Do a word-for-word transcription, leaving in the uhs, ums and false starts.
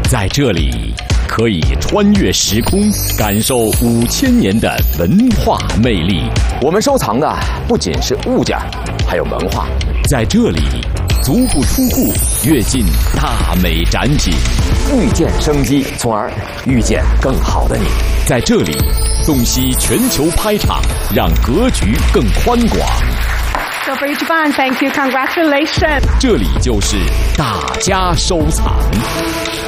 在这里可以穿越时空，感受五千年的文化魅力。 我们收藏的不仅是物件，还有文化。 在这里，足不出户，跃进大美展品， 遇见生机，从而遇见更好的你。 在这里，洞悉全球拍场，让格局更宽广。 So for Japan, thank you, congratulations. 这里就是大家收藏。